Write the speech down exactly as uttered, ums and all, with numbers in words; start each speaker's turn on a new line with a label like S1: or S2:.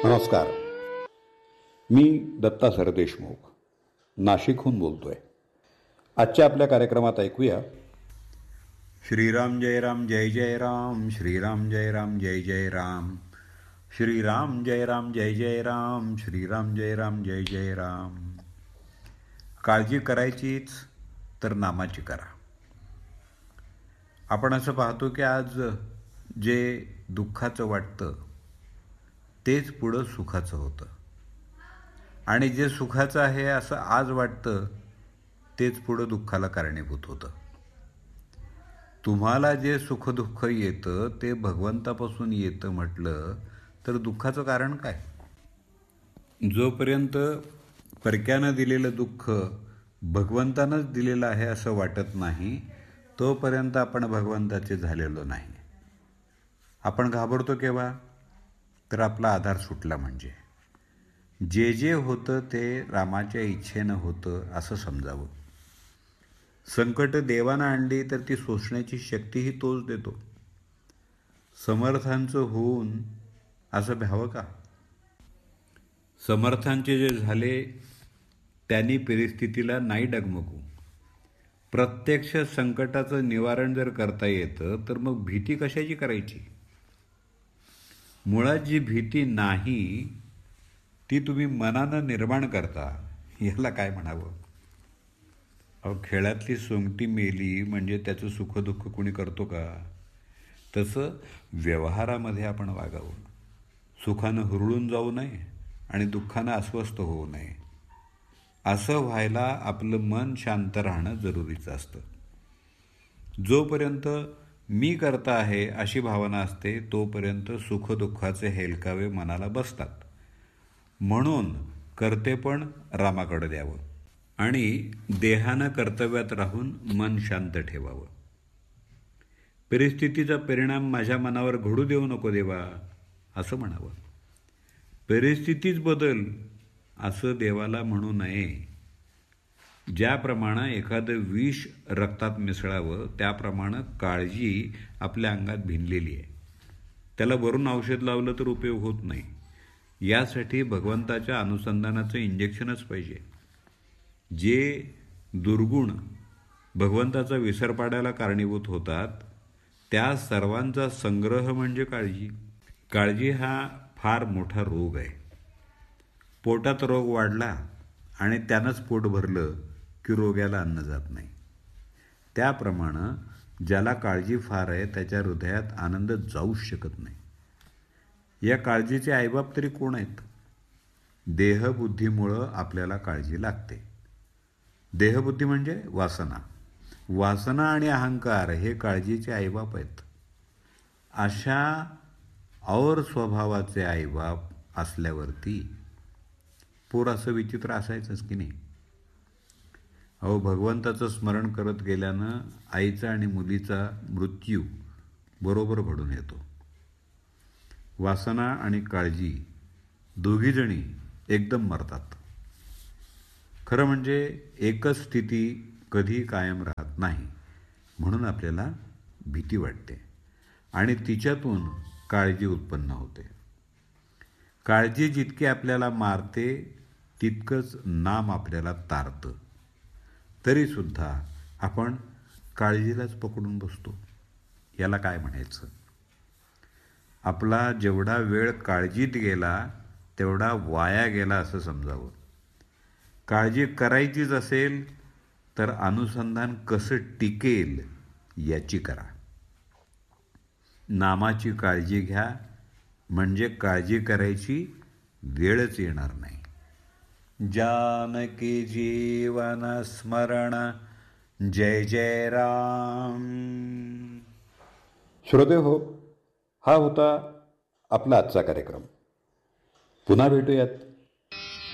S1: नमस्कार. मी दत्ता सरदेशमुख नाशिकहून बोलतोय. आजच्या आपल्या कार्यक्रमात ऐकूया श्रीराम जय राम जय जय राम, श्रीराम जय राम जय जय राम, श्रीराम जय राम जय जय राम, श्रीराम जय राम जय जय राम. काळजी करायचीच तर नामाची करा. आपण असं पाहतो की आज जे दुःखाचं वाटतं तेच पुढं सुखाचं होतं, आणि जे सुखाचं आहे असं आज वाटतं तेच पुढं दुःखाला कारणीभूत होतं. तुम्हाला जे सुखदुःख येतं ते भगवंतापासून येतं म्हटलं तर दुःखाचं कारण काय? जोपर्यंत परक्यानं दिलेलं दुःख भगवंतानंच दिलेलं आहे असं वाटत नाही तोपर्यंत आपण भगवंताचे झालेलो नाही. आपण घाबरतो केव्हा? तर आपला आधार सुटला म्हणजे. जे जे होतं ते रामाच्या इच्छेनं होतं असं समजावं. संकट देवानं आणली तर ती सोसण्याची शक्तीही तोच देतो. समर्थांचं होऊन असं भ्यावं का? समर्थांचे जे झाले त्यांनी परिस्थितीला नाही डगमगू. प्रत्यक्ष संकटाचं निवारण जर करता येतं तर मग भीती कशाची करायची? मुळात जी भीती नाही ती तुम्ही मनानं निर्माण करता, याला काय म्हणावं? अहो, खेळातली सोंगटी मेली म्हणजे त्याचं सुखदुःख कुणी करतो का? तसं व्यवहारामध्ये आपण वागावं. सुखानं हुरळून जाऊ नये आणि दुःखानं अस्वस्थ होऊ नये. असं व्हायला आपलं मन शांत राहणं जरुरीचं असतं. जोपर्यंत मी करता आहे अशी भावना असते तोपर्यंत सुखदुःखाचे हेलकावे मनाला बसतात. म्हणून कर्तेपण रामाकडे द्यावं आणि देहानं कर्तव्यात राहून मन शांत ठेवावं. परिस्थितीचा परिणाम माझ्या मनावर घडू देऊ नको देवा असं म्हणावं. परिस्थितीच बदल असं देवाला म्हणू नये. ज्याप्रमाणे एखादं विष रक्तात मिसळावं त्याप्रमाणे काळजी आपल्या अंगात भिनलेली आहे. त्याला वरून औषध लावलं तर उपयोग होत नाही. यासाठी भगवंताच्या अनुसंधानाचं इंजेक्शनच पाहिजे. जे दुर्गुण भगवंताचा विसर पाडायला कारणीभूत होतात त्या सर्वांचा संग्रह म्हणजे काळजी. काळजी हा फार मोठा रोग आहे. पोटात रोग वाढला आणि त्यानंच पोट भरलं की रोग्याला अन्न जात नाही. त्याप्रमाणे ज्याला काळजी फार आहे त्याच्या हृदयात आनंद जाऊच शकत नाही. या काळजीचे आईबाप तरी कोण आहेत? देहबुद्धीमुळं आपल्याला काळजी लागते. देहबुद्धी म्हणजे वासना. वासना आणि अहंकार हे काळजीचे आईबाप आहेत. अशा और स्वभावाचे आईबाप असल्यावरती पोर असं विचित्र असायचंच की नाही. अहो, भगवंताचं स्मरण करत गेल्यानं आईचा आणि मुलीचा मृत्यू बरोबर घडून येतो. वासना आणि काळजी दोघीजणी एकदम मरतात. खरं म्हणजे एकच स्थिती कधी कायम राहत नाही, म्हणून आपल्याला भीती वाटते आणि तिच्यातून काळजी उत्पन्न होते. काळजी जितकी आपल्याला मारते तितकंच नाम आपल्याला तारतं. तरीसुद्धा आपण काळजीलाच पकडून बसतो. याला काय म्हणायचं? आपला जेवढा वेळ काळजीत गेला तेवढा वाया गेला असं समजावं. काळजी करायचीच असेल तर अनुसंधान कसं टिकेल याची करा. नामाची काळजी घ्या म्हणजे काळजी करायची वेळच येणार नाही. जानकी जीवन स्मरण जय जय राम. श्रोते हो, हा होता आपला आजचा कार्यक्रम. पुन्हा भेटूयात